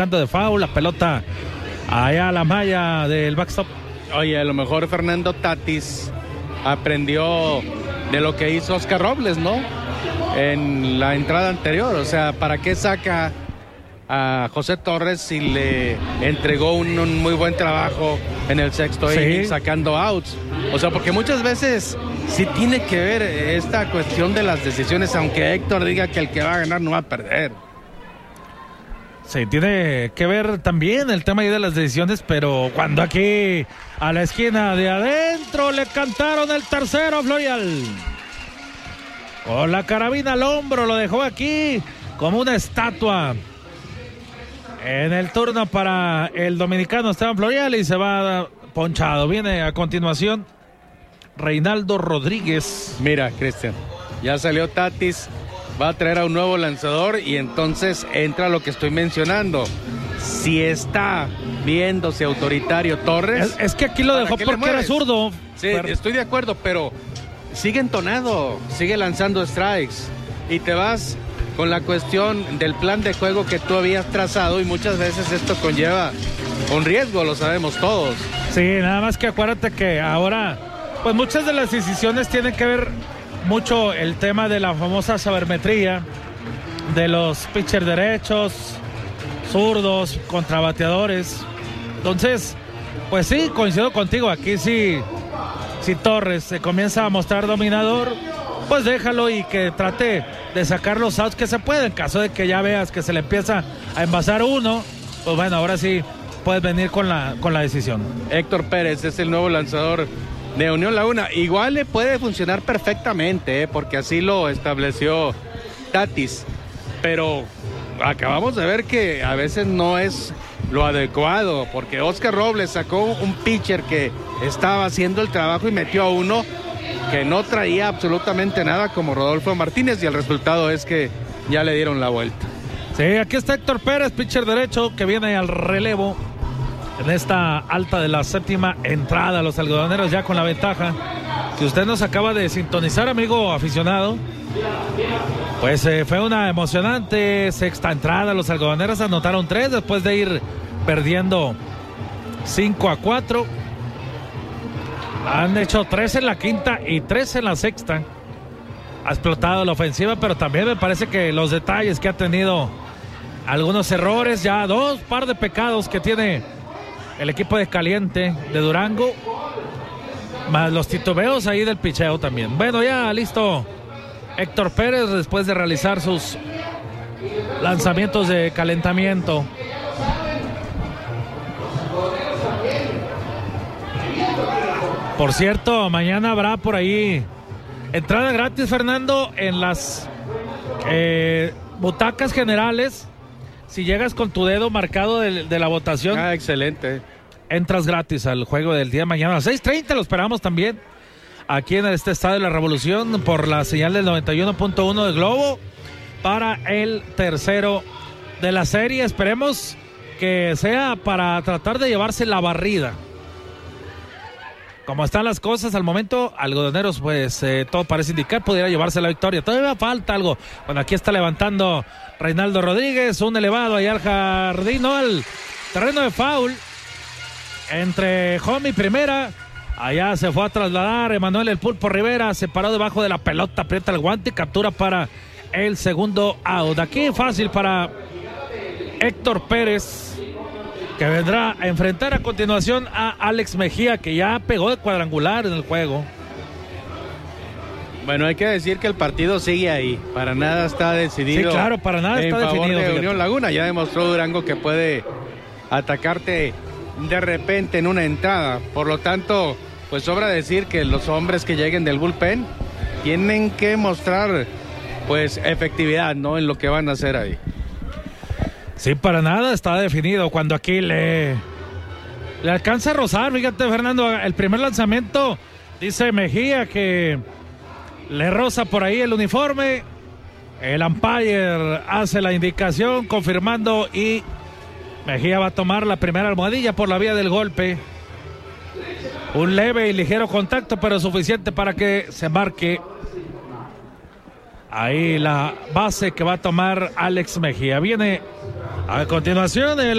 de foul, la pelota allá a la malla del backstop. Oye, a lo mejor Fernando Tatis aprendió de lo que hizo Oscar Robles, ¿no? En la entrada anterior, o sea, ¿para qué saca a José Torres si le entregó un muy buen trabajo en el sexto inning, sacando outs? O sea, porque muchas veces sí tiene que ver esta cuestión de las decisiones, aunque Héctor diga que el que va a ganar no va a perder. Sí, tiene que ver también el tema ahí de las decisiones, pero cuando aquí a la esquina de adentro le cantaron el tercero a Florial. Con la carabina al hombro lo dejó aquí como una estatua. En el turno para el dominicano Esteban Florial y se va ponchado. Viene a continuación Reinaldo Rodríguez. Mira, Cristian, ya salió Tatis. Va a traer a un nuevo lanzador y entonces entra lo que estoy mencionando. Si está viéndose autoritario Torres... Es que aquí lo dejó porque era zurdo. Sí, estoy de acuerdo, pero sigue entonado, sigue lanzando strikes. Y te vas con la cuestión del plan de juego que tú habías trazado y muchas veces esto conlleva un riesgo, lo sabemos todos. Sí, nada más que acuérdate que ahora, pues muchas de las decisiones tienen que ver mucho el tema de la famosa sabermetría de los pitchers derechos, zurdos, contrabateadores. Entonces, pues sí, coincido contigo. Aquí si Torres se comienza a mostrar dominador, pues déjalo y que trate de sacar los outs que se puede. En caso de que ya veas que se le empieza a envasar uno, pues bueno, ahora sí puedes venir con la decisión. Héctor Pérez es el nuevo lanzador de Unión Laguna. Igual le puede funcionar perfectamente, porque así lo estableció Tatis, pero acabamos de ver que a veces no es lo adecuado, porque Oscar Robles sacó un pitcher que estaba haciendo el trabajo y metió a uno que no traía absolutamente nada, como Rodolfo Martínez, y el resultado es que ya le dieron la vuelta. Sí, aquí está Héctor Pérez, pitcher derecho, que viene al relevo en esta alta de la séptima entrada. Los algodoneros ya con la ventaja. Si usted nos acaba de sintonizar, amigo aficionado, pues fue una emocionante sexta entrada. Los algodoneros anotaron 3 después de ir perdiendo 5-4. Han hecho 3 en la quinta y 3 en la sexta. Ha explotado la ofensiva, pero también me parece que los detalles que ha tenido, algunos errores, ya 2 par de pecados que tiene el equipo de Caliente de Durango, más los titubeos ahí del picheo también. Bueno, ya listo Héctor Pérez después de realizar sus lanzamientos de calentamiento. Por cierto, mañana habrá por ahí entrada gratis, Fernando, en las butacas generales. Si llegas con tu dedo marcado de la votación. Ah, excelente. Entras gratis al juego del día de mañana. A las 6:30 lo esperamos también. Aquí en este Estadio de la Revolución por la señal del 91.1 de Globo. Para el tercero de la serie. Esperemos que sea para tratar de llevarse la barrida. Como están las cosas al momento, algodoneros, pues todo parece indicar, pudiera llevarse la victoria. Todavía falta algo. Bueno, aquí está levantando Reinaldo Rodríguez, un elevado ahí al jardín, no, al terreno de foul. Entre home y primera, allá se fue a trasladar Emanuel El Pulpo Rivera, se paró debajo de la pelota, aprieta el guante y captura para el segundo out. Aquí fácil para Héctor Pérez, que vendrá a enfrentar a continuación a Alex Mejía, que ya pegó de cuadrangular en el juego. Bueno, hay que decir que el partido sigue ahí, para nada está decidido. Sí, claro, para nada está definido. En favor de Unión Laguna, ya demostró Durango que puede atacarte de repente en una entrada. Por lo tanto, pues sobra decir que los hombres que lleguen del bullpen tienen que mostrar pues efectividad, ¿no?, en lo que van a hacer ahí. Sí, para nada está definido. Cuando aquí le alcanza a rozar, fíjate, Fernando, el primer lanzamiento, dice Mejía que le roza por ahí el uniforme. El umpire hace la indicación confirmando y Mejía va a tomar la primera almohadilla por la vía del golpe. Un leve y ligero contacto, pero suficiente para que se marque ahí la base que va a tomar Alex Mejía. Viene A continuación, el